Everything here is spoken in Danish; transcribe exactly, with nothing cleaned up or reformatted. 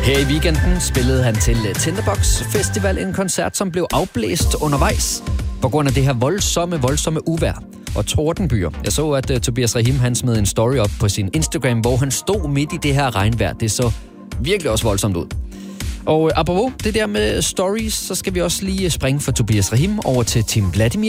Her i weekenden spillede han til Tinderbox Festival, en koncert, som blev afblæst undervejs på grund af det her voldsomme, voldsomme uvejr og tordenbyer. Jeg så, at uh, Tobias Rahim han smed en story op på sin Instagram, hvor han stod midt i det her regnvejr. Det så virkelig også voldsomt ud. Og uh, apropos det der med stories, så skal vi også lige springe fra Tobias Rahim over til Tim Vladimir.